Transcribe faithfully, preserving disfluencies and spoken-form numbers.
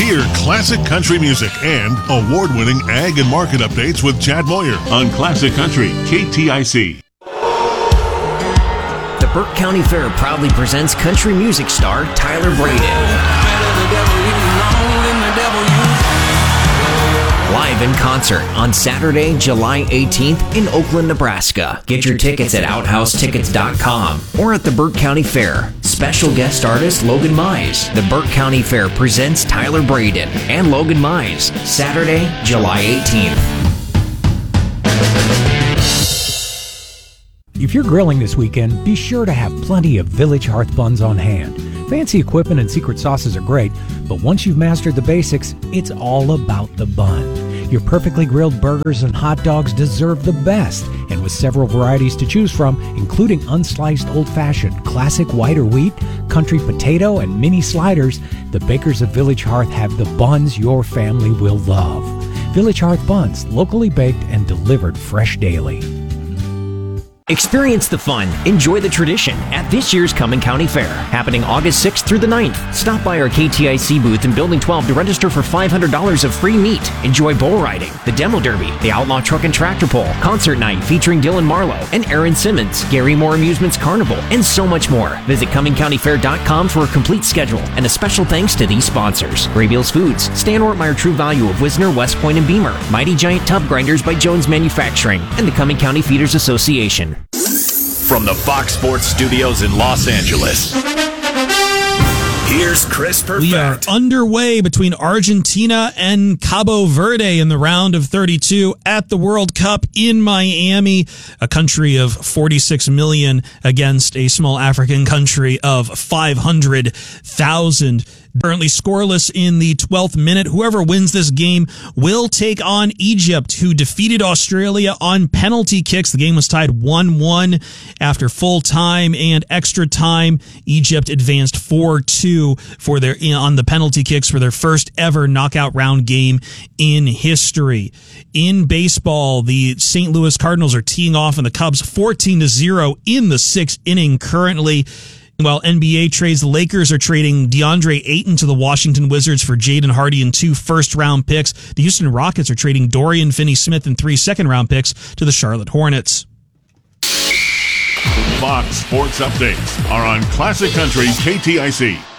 Hear classic country music and award-winning ag and market updates with Chad Moyer on Classic Country K T I C. The Burke County Fair proudly presents country music star Tyler Braden. Live in concert on Saturday, July eighteenth in Oakland, Nebraska. Get your tickets at outhouse tickets dot com or at the Burke County Fair. Special guest artist Logan Mize. The Burke County Fair presents Tyler Braden and Logan Mize. Saturday, July eighteenth. If you're grilling this weekend, be sure to have plenty of Village Hearth buns on hand. Fancy equipment and secret sauces are great, but once you've mastered the basics, it's all about the bun. Your perfectly grilled burgers and hot dogs deserve the best, and with several varieties to choose from, including unsliced old-fashioned, classic white or wheat, country potato, and mini sliders, the bakers of Village Hearth have the buns your family will love. Village Hearth buns, locally baked and delivered fresh daily. Experience the fun, enjoy the tradition at this year's Cumming County Fair, happening August sixth through the ninth. Stop by our K T I C booth in Building twelve to register for five hundred dollars of free meat. Enjoy bull riding, the demo derby, the outlaw truck and tractor pull, concert night featuring Dylan Marlowe and Aaron Simmons, Gary Moore Amusements Carnival, and so much more. Visit cumming county fair dot com for a complete schedule, and a special thanks to these sponsors: Graybeals Foods, Stan Ortmeyer True Value of Wisner, West Point, and Beamer, Mighty Giant Tub Grinders by Jones Manufacturing, and the Cumming County Feeders Association. From the Fox Sports Studios in Los Angeles, here's Chris Perfett. We are underway between Argentina and Cabo Verde in the round of thirty-two at the World Cup in Miami, a country of forty-six million against a small African country of five hundred thousand. Currently scoreless in the twelfth minute. Whoever wins this game will take on Egypt, who defeated Australia on penalty kicks. The game was tied one one after full time and extra time. Egypt advanced four two for their on the penalty kicks for their first ever knockout round game in history. In baseball, the Saint Louis Cardinals are teeing off on the Cubs fourteen to zero in the sixth inning currently. While N B A trades, the Lakers are trading DeAndre Ayton to the Washington Wizards for Jaden Hardy and two first-round picks. The Houston Rockets are trading Dorian Finney-Smith and three second-round picks to the Charlotte Hornets. Fox Sports Updates are on Classic Country K T I C.